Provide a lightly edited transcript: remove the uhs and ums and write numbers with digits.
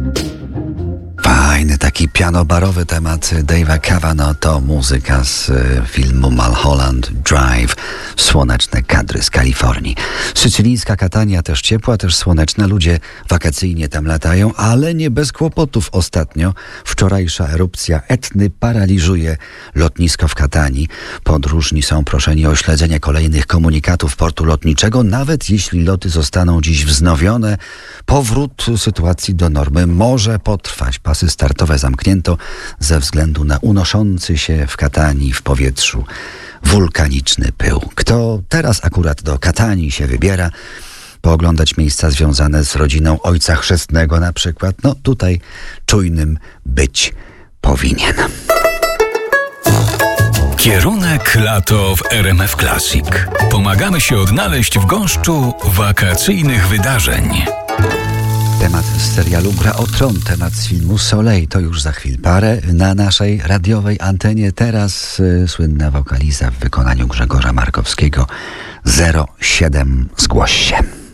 Fajny, taki pianobarowy temat Dave'a Cavanaugh to muzyka z filmu Mulholland Drive. Słoneczne kadry z Kalifornii. Sycylijska Katania też ciepła, też słoneczna. Ludzie wakacyjnie tam latają, ale nie bez kłopotów ostatnio. Wczorajsza erupcja Etny paraliżuje lotnisko w Katanii. Podróżni są proszeni o śledzenie kolejnych komunikatów portu lotniczego. Nawet jeśli loty zostaną dziś wznowione, powrót sytuacji do normy może potrwać. Pasy startowe zamknięto ze względu na unoszący się w Katanii w powietrzu wulkaniczny pył. Kto teraz akurat do Katanii się wybiera, pooglądać miejsca związane z rodziną ojca chrzestnego na przykład, no tutaj czujnym być powinien. Kierunek lato w RMF Classic. Pomagamy się odnaleźć w gąszczu wakacyjnych wydarzeń. Temat z serialu Gra o Tron, temat z filmu Soleil, to już za chwil parę na naszej radiowej antenie. Teraz słynna wokaliza w wykonaniu Grzegorza Markowskiego. 07 zgłoś się.